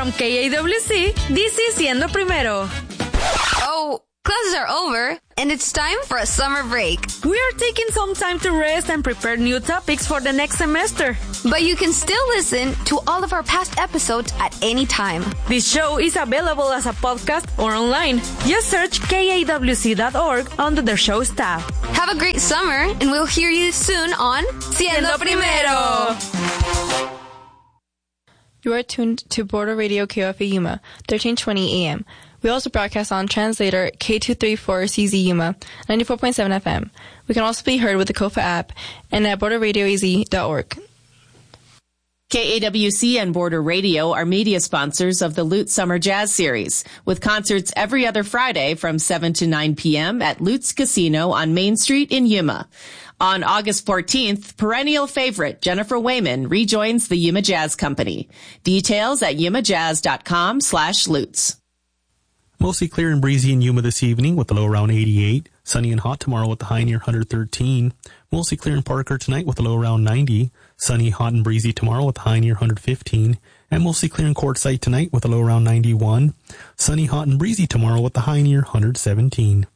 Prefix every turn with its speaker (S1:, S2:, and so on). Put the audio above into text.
S1: From KAWC, this is Siendo Primero.
S2: Oh, classes are over, and it's time for a summer break.
S1: We are taking some time to rest and prepare new topics for the next semester.
S2: But you can still listen to all of our past episodes at any time.
S1: This show is available as a podcast or online. Just search kawc.org under the show's tab.
S2: Have a great summer, and we'll hear you soon on Siendo Primero.
S3: You are tuned to Border Radio KOFA Yuma, 1320 AM. We also broadcast on translator K234CZ Yuma, 94.7 FM. We can also be heard with the KOFA app and at borderradioaz.org.
S4: KAWC and Border Radio are media sponsors of the Lutz Summer Jazz Series, with concerts every other Friday from 7 to 9 p.m. at Lutz Casino on Main Street in Yuma. On August 14th, perennial favorite Jennifer Wayman rejoins the Yuma Jazz Company. Details at yumajazz.com/Lutz.
S5: Mostly clear and breezy in Yuma this evening with a low around 88. Sunny and hot tomorrow with the high near 113. Mostly clear in Parker tonight with a low around 90. Sunny, hot and breezy tomorrow with the high near 115. And mostly clear in Quartzsite tonight with a low around 91. Sunny, hot and breezy tomorrow with the high near 117.